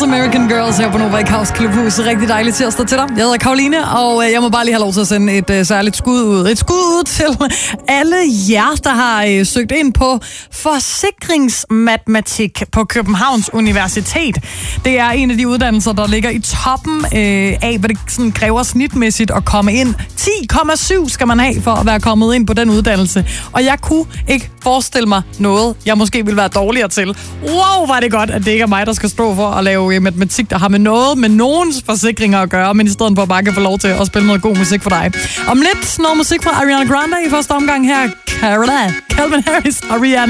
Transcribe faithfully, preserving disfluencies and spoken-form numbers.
Girls, American Girls her på Nova i Kaos Klubhus. Rigtig dejligt tirsdag til dig. Jeg hedder Karoline, og jeg må bare lige have lov til at sende et uh, særligt skud ud. Et skud ud til alle jer, der har uh, søgt ind på forsikringsmatematik på Københavns Universitet. Det er en af de uddannelser, der ligger i toppen uh, af, hvad det sådan kræver snitmæssigt at komme ind. ti komma syv skal man have for at være kommet ind på den uddannelse. Og jeg kunne ikke forestille mig noget, jeg måske ville være dårligere til. Wow, var det godt, at det ikke er mig, der skal stå for at lave matematik, der har med noget med nogens forsikringer at gøre, men i stedet for bare kan få lov til at spille noget god musik for dig. Om lidt noget musik fra Ariana Grande i første omgang her. Carola, Calvin Harris og Rihanna.